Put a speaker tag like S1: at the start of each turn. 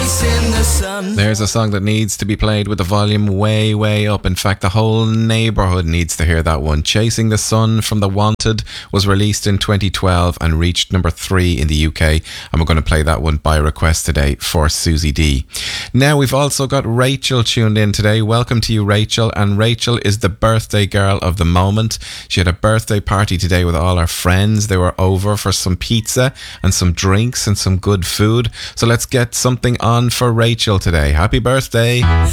S1: chasing the sun.
S2: There's a song that needs to be played with the volume way, way up. In fact, the whole neighbourhood needs to hear that one. Chasing the Sun from The Wanted was released in 2012 and reached number 3 in the UK. And we're going to play that one by request today for Susie D. Now, we've also got Rachel tuned in today. Welcome to you, Rachel. And Rachel is the birthday girl of the moment. She had a birthday party today with all her friends. They were over for some pizza and some drinks and some good food. So let's get something on for Rachel today. Happy birthday.